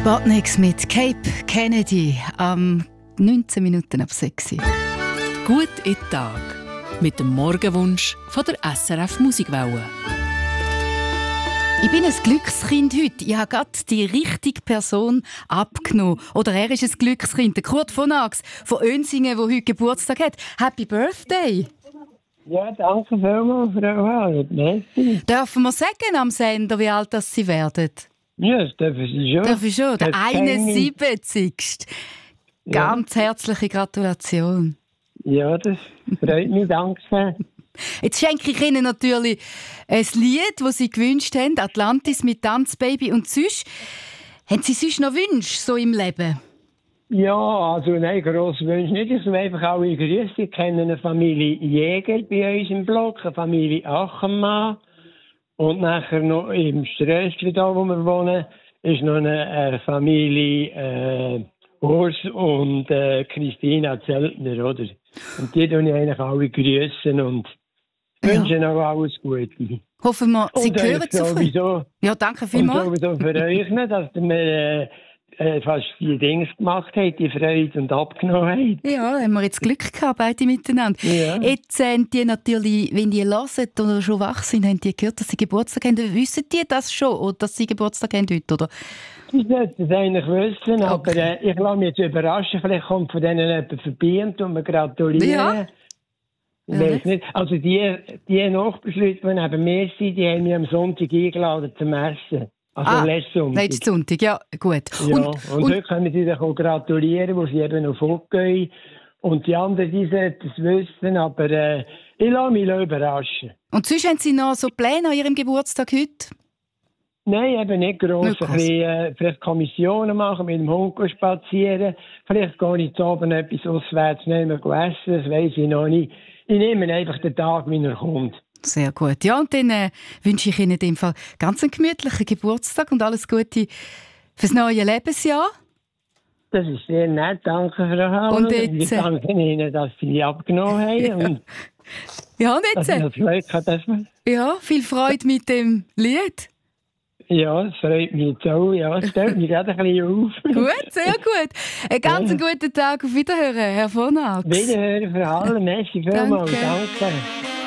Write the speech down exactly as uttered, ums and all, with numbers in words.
Spotniks mit Cape Kennedy am neunzehn Minuten ab sechs. Gut in den Tag mit dem Morgenwunsch von der S R F Musikwelle. Ich bin ein Glückskind heute. Ich habe gerade die richtige Person abgenommen. Oder er ist ein Glückskind, der Kurt von Ax von Önsingen, der heute Geburtstag hat. Happy Birthday! Ja, danke vielmals, Frau Hahn. Merci. Dürfen wir sagen am Sender, wie alt das Sie werden? Ja, das dürfen Sie schon. Darf ich schon? Der Das kenne ich. einundsiebzigste Ganz herzliche Gratulation. Ja, das freut mich, danke. Jetzt schenke ich Ihnen natürlich ein Lied, das Sie gewünscht haben, Atlantis mit Tanzbaby. Und sonst, haben Sie sonst noch Wünsche so im Leben? Ja, also nein, grosse Wünsche nicht. Ich will einfach alle grüßen. Ich kenne eine Familie Jäger bei uns im Block, eine Familie Achenmann. Und nachher noch im Strössli, da wo wir wohnen, ist noch eine, eine Familie äh, Urs und äh, Christina Zeltner, oder? Und die tun ich eigentlich alle grüßen und Ja. wünsche noch alles Gute. Hoffen wir, Sie Und hören euch zu früh. sowieso. Ja, danke Und vielmals. sowieso für euch nicht, dass ihr mir äh, äh, fast die Dinge gemacht habt, die Freude und abgenommen habt. Ja, haben wir jetzt Glück gehabt, beide miteinander. Ja. Jetzt haben die natürlich, wenn die hören oder schon wach sind, haben die gehört, dass sie Geburtstag haben. Wissen die das schon, oder dass sie Geburtstag haben heute? Oder? Ich sollte es eigentlich wissen, aber Okay. äh, ich lasse mich jetzt überraschen. Vielleicht kommt von denen jemand vorbei und tut mir gratulieren. Ja. Ich Ja, weiss nicht? nicht. Also die, die Nachbarschleute, die neben mir sind, die haben mich am Sonntag eingeladen zum Essen. Also Ah, letzten Sonntag. Letzten Sonntag, ja, gut. Ja, und, und, und, heute können sie sich auch gratulieren, wo sie eben noch fortgehen. Und die anderen, die sollten es wissen, aber äh, ich lasse mich überraschen. und sonst haben Sie noch so Pläne an Ihrem Geburtstag heute? Nein, eben nicht gross. Nicht gross. Ein bisschen, äh, vielleicht Kommissionen machen, mit dem Hund gehen spazieren. Vielleicht gehe ich zu Abend etwas auswärts nehmen, gehen essen, das weiss ich noch nicht. Ich nehme einfach den Tag, wie er kommt. Sehr gut. Ja, und dann äh, wünsche ich Ihnen in dem Fall ganz einen gemütlichen Geburtstag und alles Gute fürs neue Lebensjahr. Das ist sehr nett, danke, Frau Hahn. Und jetzt, Ich danke Ihnen, dass Sie mich abgenommen haben. Ja. Und Ja, und dass jetzt? ich Äh, das Glück habe, dass wir... ja, viel Freude mit dem Lied. Ja, es freut mich jetzt auch. Ja, es stellt mich gerade ein bisschen auf. Gut, sehr gut. Einen ganz Ja. guten Tag. Auf Wiederhören, Herr von Ax. Wiederhören für alle. Merci vielmals. Danke. Danke.